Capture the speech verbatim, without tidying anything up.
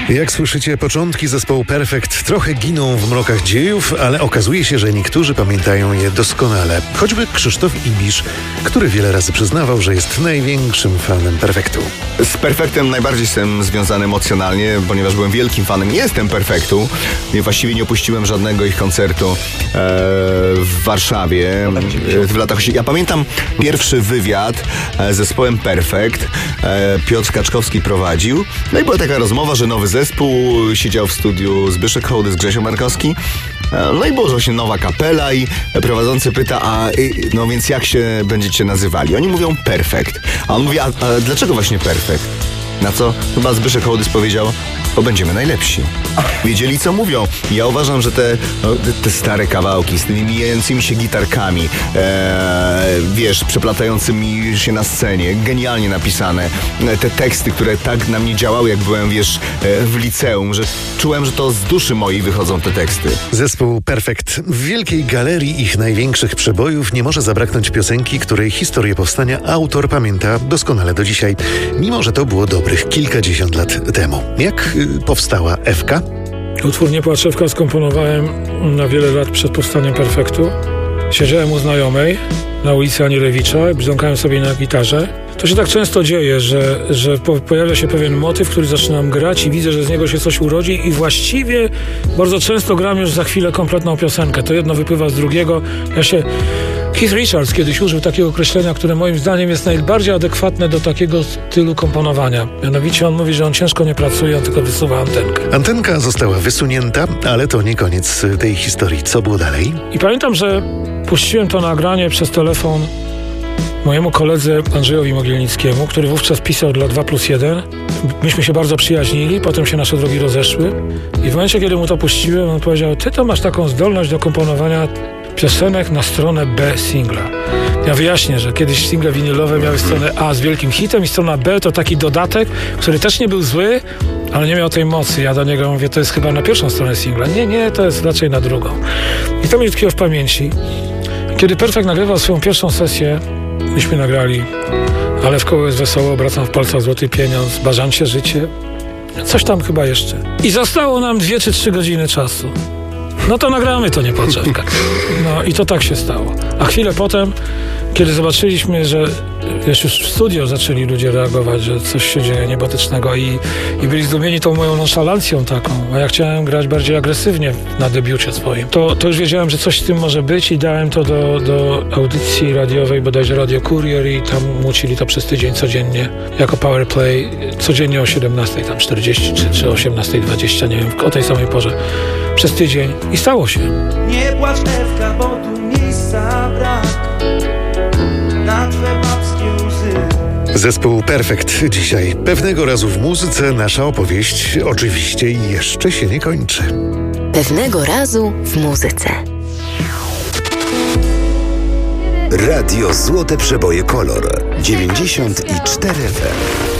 Jak słyszycie, początki zespołu Perfect trochę giną w mrokach dziejów, ale okazuje się, że niektórzy pamiętają je doskonale. Choćby Krzysztof Ibisz, który wiele razy przyznawał, że jest największym fanem Perfectu. Z Perfectem najbardziej jestem związany emocjonalnie, ponieważ byłem wielkim fanem. Jestem Perfectu. Właściwie nie opuściłem żadnego ich koncertu e, w Warszawie e, w latach osiemdziesiątych. Ja pamiętam pierwszy wywiad e, z zespołem Perfect. E, Piotr Kaczkowski prowadził. No i była taka rozmowa, że nowy zespół, siedział w studiu Zbyszek Hołdys, Grzesio Markowski. No i było właśnie nowa kapela i prowadzący pyta, a no więc jak się będziecie nazywali? Oni mówią Perfect. A on mówi, a, a dlaczego właśnie Perfect? Na co chyba Zbyszek Hołdys powiedział, bo będziemy najlepsi. Wiedzieli, co mówią. Ja uważam, że te, no, te stare kawałki z tymi mijającymi się gitarkami, e, wiesz, przeplatającymi się na scenie, genialnie napisane. Te teksty, które tak na mnie działały, jak byłem, wiesz, w liceum, że czułem, że to z duszy mojej wychodzą te teksty. Zespół Perfect. W wielkiej galerii ich największych przebojów nie może zabraknąć piosenki, której historię powstania autor pamięta doskonale do dzisiaj, mimo że to było dobrych kilkadziesiąt lat temu. Jak y, powstała Ewka? Utwór Nie płacz Ewka skomponowałem na wiele lat przed powstaniem Perfektu. Siedziałem u znajomej na ulicy Anielewicza, brzdąkałem sobie na gitarze. To się tak często dzieje, że, że po, pojawia się pewien motyw, który zaczynam grać i widzę, że z niego się coś urodzi i właściwie bardzo często gram już za chwilę kompletną piosenkę. To jedno wypływa z drugiego. Ja się... Keith Richards kiedyś użył takiego określenia, które moim zdaniem jest najbardziej adekwatne do takiego stylu komponowania. Mianowicie on mówi, że on ciężko nie pracuje, on tylko wysuwa antenkę. Antenka została wysunięta, ale to nie koniec tej historii. Co było dalej? I pamiętam, że puściłem to nagranie przez telefon mojemu koledze Andrzejowi Mogielnickiemu, który wówczas pisał dla dwa plus jeden. Myśmy się bardzo przyjaźnili, potem się nasze drogi rozeszły. I w momencie, kiedy mu to puściłem, on powiedział, ty to masz taką zdolność do komponowania piosenek na stronę B singla. Ja wyjaśnię, że kiedyś single winylowe miały stronę A z wielkim hitem i strona B to taki dodatek, który też nie był zły, ale nie miał tej mocy. Ja do niego mówię, to jest chyba na pierwszą stronę singla. Nie, nie, to jest raczej na drugą. I to mi tkwiło w pamięci. Kiedy Perfect nagrywał swoją pierwszą sesję, myśmy nagrali Ale w koło jest wesoło, obracam w palcach złoty pieniądz, bażancie życie, coś tam chyba jeszcze. I zostało nam dwie czy trzy godziny czasu. No to nagramy to, nie płacz Ewka. No i to tak się stało. A chwilę potem, kiedy zobaczyliśmy, że wiesz, już w studio zaczęli ludzie reagować, że coś się dzieje niebotycznego i, i byli zdumieni tą moją nonszalancją taką, a ja chciałem grać bardziej agresywnie na debiucie swoim. To, to już wiedziałem, że coś z tym może być i dałem to do, do audycji radiowej, bodajże Radio Kurier i tam mucili to przez tydzień codziennie jako powerplay, codziennie o siedemnastej tam czterdzieści czy, czy osiemnastej dwadzieścia, nie wiem, o tej samej porze. Przez tydzień i stało się. Nie płacz Ewka, bo tu miejsca brak na twe babskie łzy. Zespół Perfect dzisiaj. Pewnego razu w muzyce nasza opowieść oczywiście jeszcze się nie kończy. Pewnego razu w muzyce. Radio Złote Przeboje Kolor dziewięćdziesiąt cztery F M.